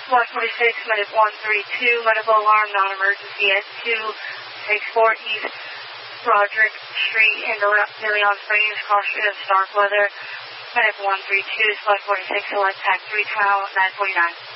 Flight 46, Medic 132, medical alarm, non-emergency at 264 East Roderick Street in De Leon Springs, caution of dark weather. Medic 132, Flight 46, select TAC 3 Tower 949.